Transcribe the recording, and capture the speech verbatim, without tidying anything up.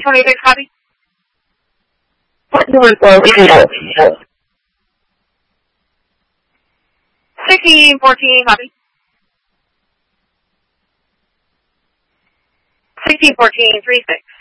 twenty-six, copy. What number for video? sixteen fourteen, copy. sixteen fourteen, three six.